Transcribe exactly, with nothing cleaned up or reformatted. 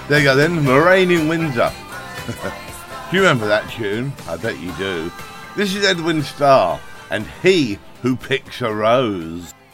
There you go then, Rain in Windsor. Do you remember that tune? I bet you do. This is Edwin Starr and He Who Picks a Rose.